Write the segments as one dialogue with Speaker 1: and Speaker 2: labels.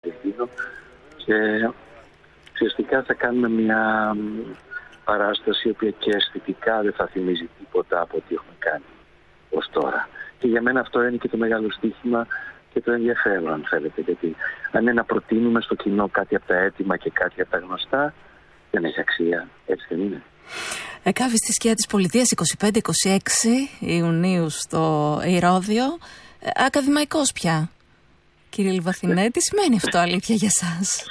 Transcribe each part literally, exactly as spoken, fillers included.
Speaker 1: και ουσιαστικά θα κάνουμε μια παράσταση η οποία και αισθητικά δεν θα θυμίζει τίποτα από ό,τι έχουμε κάνει ως τώρα. Και για μένα αυτό είναι και το μεγάλο στοίχημα και το ενδιαφέρον, αν θέλετε, γιατί αν είναι να προτείνουμε στο κοινό κάτι από τα έτοιμα και κάτι από τα γνωστά, δεν έχει αξία, έτσι δεν είναι.
Speaker 2: Εκάβη στη σκιά της πολιτείας είκοσι πέντε είκοσι έξι Ιουνίου στο Ηρώδειο. Ακαδημαϊκός πια. Κύριε Λιβαθινέ, τι σημαίνει αυτό αλήθεια για σας?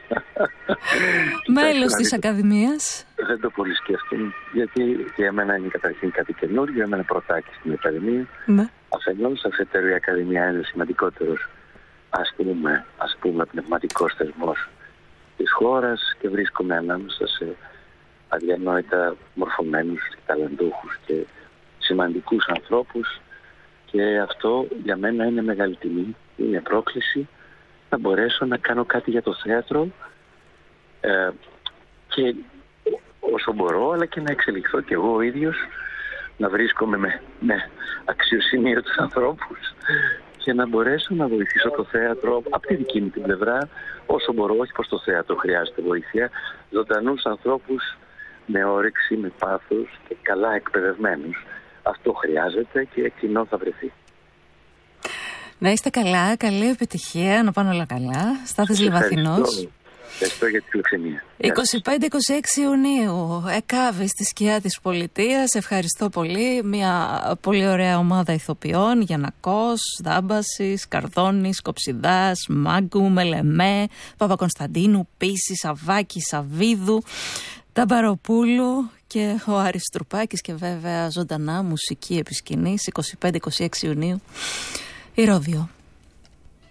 Speaker 2: Μέλος της Ακαδημίας.
Speaker 1: Δεν το πολύ σκέφτομαι, γιατί για μένα είναι καταρχήν κάτι καινούργιο, για μένα πρωτάκι στην Ακαδημία.
Speaker 2: Ναι.
Speaker 1: Αφενός, αφετέρου η Ακαδημία είναι σημαντικότερος, ας πούμε, ας πούμε πνευματικός θεσμός της χώρας και βρίσκομαι ανάμεσα σε αδιανόητα μορφωμένους και ταλαντούχους και σημαντικούς ανθρώπους και αυτό για μένα είναι μεγάλη τιμή, είναι πρόκληση να μπορέσω να κάνω κάτι για το θέατρο ε, και όσο μπορώ, αλλά και να εξελιχθώ κι εγώ ο ίδιος, να βρίσκομαι με, με αξιοσημείωτους ανθρώπους και να μπορέσω να βοηθήσω το θέατρο από τη δική μου την πλευρά όσο μπορώ, όχι πως το θέατρο χρειάζεται βοήθεια, ζωντανούς ανθρώπους με όρεξη, με πάθος και καλά εκπαιδευμένους. Αυτό χρειάζεται και κοινό θα βρεθεί.
Speaker 2: Να είστε καλά, καλή επιτυχία, να πάνε όλα καλά. Στάθης Λιβαθινός.
Speaker 1: Ευχαριστώ για τη φιλοξενία.
Speaker 2: είκοσι πέντε είκοσι έξι Ιουνίου, Εκάβη στη σκιά της πολιτείας. Ευχαριστώ πολύ. Μια πολύ ωραία ομάδα ηθοποιών. Γιαννακός, Δάμπασης, Καρδόνης, Κοψιδάς, Μάγκου, Μελεμέ, Παπακωνσταντίνου, Πίση, Σαββάκη, Σαββίδου, Ταμπαροπούλου και ο Άρης Τρουπάκης και βέβαια ζωντανά μουσική επισκηνής. είκοσι πέντε είκοσι έξι Ιουνίου, Ηρώδειο.